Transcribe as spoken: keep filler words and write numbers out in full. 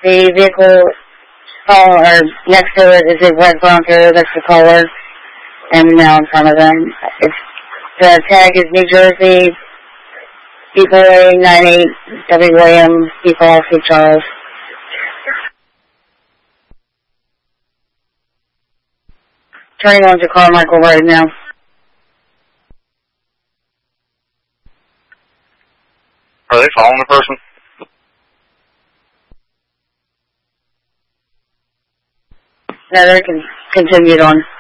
The vehicle oh, or next to it is a red Bronco. That's the color. And now in front of them. It's, the tag is New Jersey, B boy nine eight W William, B Paul C Charles. Turning on to Carmichael right now. Are they following the person? No, they're con- continued on.